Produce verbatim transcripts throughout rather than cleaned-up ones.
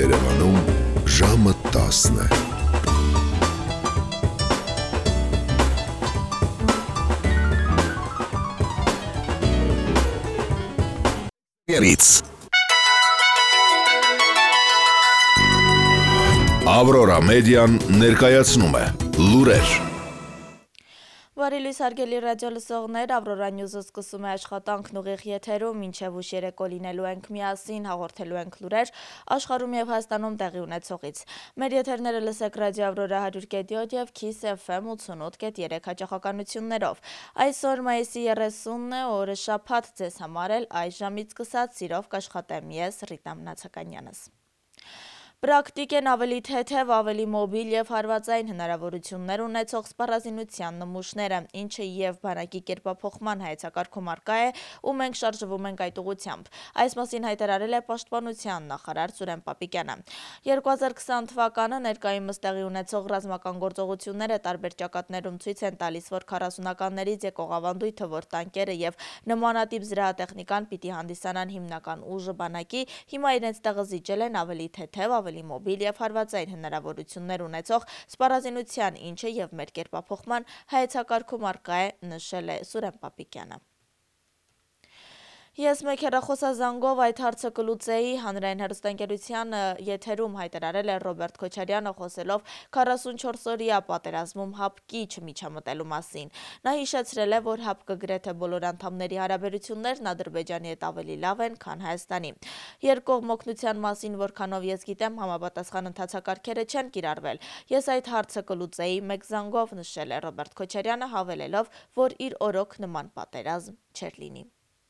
Երևանում ժամը տասն է։ Երից Ավրորա մեդիան ներկայացնում է լուրեր։ Բարի լույս հարգելի ռադիո լսողներ, Ավրորա Նյուզը սկսում է աշխատանքն ուղիղ եթերում, մինչև ուշ երեկո լինելու ենք միասին, հաղորդելու ենք լուրեր աշխարհում եւ Հայաստանում տեղի ունեցողից։ Մեր եթերները լսեք ռադիո Ավրորա հարյուր կետ յոթ եւ Kiss F M ութսունութ կետ երեք հաճախականություններով։ Այսօր մայիսի երեսունն է, օրը շաբաթ, ձեզ համար էլ այս ժամից սկսած սիրով կաշխատեմ ես Ռիտա Մնացականյանս։ Պրակտիկ են ավելի թեթև, ավելի մոբիլ և հարվածային հնարավորություններ ունեցող սպառազինության նմուշները, ինչը և բանակի կերպափոխման հայեցակարգում առկա է, ու մենք շարժվում ենք այդ ուղղությամբ։ Այս մասին հայտարարել է Պաշտպանության նախարար Սուրեն Պապիկյանը։ երկու հազար քսան թվականը ներկայումս տեղի ունեցող ռազմական գործողությունները տարբեր ճակատներում ցույց են տալիս, որ քառասունականներից եկող ավանդույթը, որ տանկերը և նմանատիպ զրահատեխնիկան պիտի հանդիսանան հիմնական ուժը բանակի, հիմա իրենց տեղը զիջել են ավելի թեթև, ավելի մոբիլ և հարվածային հնարավորություններ ունեցող սպառազինության, ինչը և մեր կերպափոխման հայեցակարգում առկա է, նշել է Սուրեն Պապիկյանը։ Ես մեկ հեռախոսազանգով այդ հարցը կլուծեի, հանրային հեռուստաընկերության եթերում հայտարարել է Ռոբերտ Քոչարյանը, խոսելով քառասունչորս օրյա պատերազմում ՀԱՊԿ-ի չմիջամտելու մասին։ Նա հիշեցրել է, որ ՀԱՊԿ գրեթե բոլոր անդամների հարաբերություններն Ադրբեջանի հետ ավելի լավ են, քան Հայաստանի։ Երկկողմ օգնության մասին, որքանով ես գիտեմ, համապատասխան ընթացակարգերը չեն կիրառվել։ Ես այդ հարցը կլուծեի մեկ զանգով, նշել է Ռոբերտ Քոչարյանը, հավելելով, որ իր օրոք նման պատերազմ չէր լինի։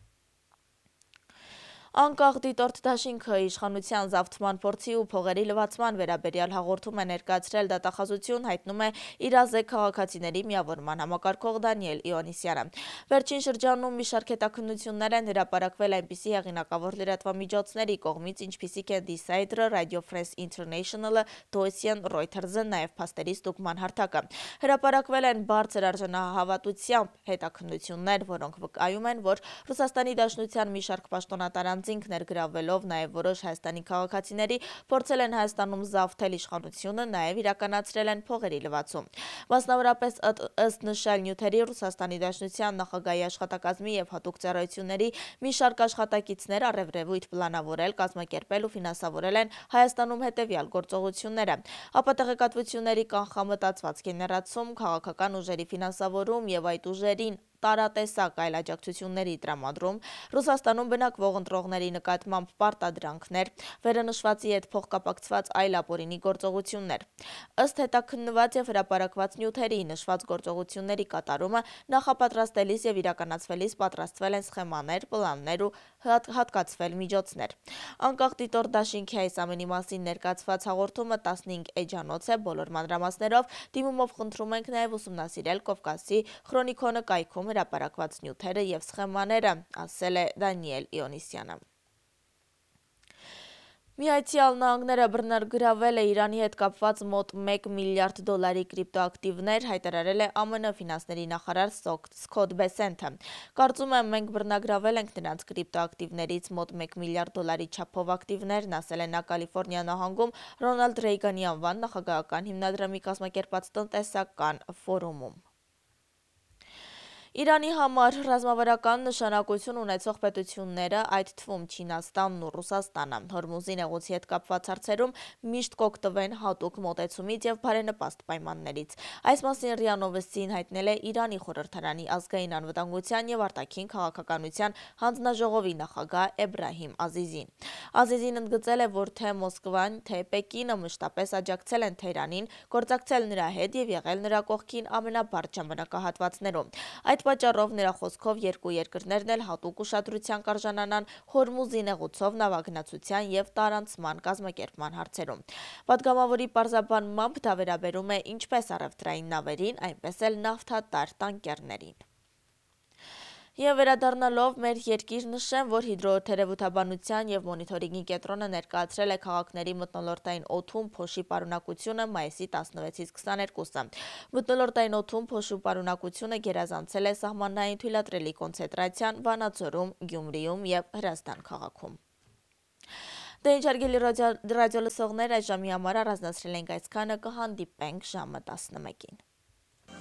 Անկախ դիտորդ դաշինքը իշխանության զավթման փորձի ու փողերի լվացման վերաբերյալ հաղորդում է ներկայացրել դատախազություն, հայտնում է իրազեկ քաղաքացիների միավորման համակարգող Դանիել Իոնիսյանը։ Վերջին շրջանում մի շարք հետաքննություններ են հրապարակվել այնպիսի հեղինակավոր լրատվամիջոցների կողմից, ինչպիսիք են Decider-ը, Radio France International-ը, Thomson Reuters-ը, նաև փաստերի ստուգման հարթակը։ Հրապարակվել են բարձր արժանահավատությամբ հետաքննություններ, որոնք վկայում են, որ Ռուսաստանի Դաշնության մի շարք պաշտոնատար ինք ներգրավվելով նաև որոշ Հայաստանի քաղաքացիների փորձել են Հայաստանում զավթել իշխանությունը, նաև իրականացրել են փողերի լվացում։ Մասնավորապես ըստ նշյալ նյութերի Ռուսաստանի Դաշնության նախագահի աշխատակազմի և հատուկ ծառայությունների մի շարք աշխատակիցներ առևրևույթ պլանավորել, կազմակերպել ու ֆինանսավորել են Հայաստանում հետևյալ գործողությունները՝ ապատեղեկատվությունների կանխամտածված գեներացում, քաղաքական ուժերի ֆինանսավորում և այդ ուժերին տարատեսակ այլ աջակցությունների տրամադրում, Ռուսաստանում բնակվող ընտրողների նկատմամբ պարտադրանքներ, վերանշվածի հետ փոխկապակցված այլ ապօրինի գործողություններ։ Ըստ հետաքննված և հրապարակված նյութերի, նշված գործողությունների կատարումը նախապատրաստելիս և իրականացվելիս պատրաստվել են սխեմաներ, պլաններ ու հատկացվել միջոցներ։ Անկախ դիտորդ դաշինքի այս ամենի մասին ներկայացված հաղորդումը տասնհինգ էջանոց է, բոլոր մանրամասներով դիմումով խնդրում ենք նաև ուսումնասիրել Կովկասի Քրոնիկոնը կայքում հրապարակված նյութերը և սխեմաները, ասել է Դանիել Իոնիսյանը։ Միացյալ Նահանգները բռնագրավել է Իրանի հետ կապված մոտ մեկ միլիարդ դոլարի կրիպտոակտիվներ, հայտարարել է ԱՄՆ ֆինանսների նախարար Սքոթ Բեսենթը։ Կարծում եմ, մենք բռնագրավել ենք նրանց կրիպտոակտիվներից մոտ մեկ միլիարդ դոլարի չափով ակտիվներն, ասել է նա Կալիֆոռնիա նահանգում Ռոնալդ Ռեյգանի անվան նախագահական հիմնադրամի կազմակերպած տնտեսական ֆորումում։ Իրանի համար ռազմավարական նշանակություն ունեցող պետությունները, այդ թվում Չինաստանն ու Ռուսաստանը, Հորմուզի նեղուցի հետ կապված հարցերում միշտ կօգտվեն հատուկ մոտեցումից և բարենպաստ պայմաններից։ Այս մասին ՌԻԱ Նովոստիին հայտնել է Իրանի խորհրդարանի ազգային անվտանգության և արտաքին քաղաքականության հանձնաժողովի նախագահ Էբրահիմ Ազիզին։ Ազիզին ընդգծել է, որ թե Մոսկվան, թե Պեկինը մշտապես աջակցել են Թեհրանին, գործակցել նրա հետ և եղել նրա կողքին ամենաբարդ ժամանակահատվածներում։ Այդ պատճառով նրա խոսքով երկու երկրներն էլ հատուկ ուշադրության կարժանանան Հորմուզի նեղուցով նավագնացության և տարանցման կազմակերպման հարցերում։ Պատգամավորի պարզաբանմամբ դա վերաբերում է ինչպես առևտրային նավերին, այնպես էլ նավթատար տանկերներին։ Եվ վերադառնալով մեր երկիր, նշեմ, որ հիդրոթերապևտաբանության և մոնիտորինգի կենտրոնը ներկայացրել է քաղաքների մթնոլորտային օդում փոշի պարունակությունը մայիսի տասնվեցից քսաներկուսը։ Մթնոլորտային օդում փոշու պարունակությունը գերազանցել է սահմանային թույլատրելի կոնցենտրացիան Վանաձորում, Գյումրիում և Հրազդան քաղաքում։ Դե ինչ հարգելի ռադիո լսողներ, այս ժամի համար առանձնացրել ենք այսքանը, կհանդիպենք ժամը տասնմեկին։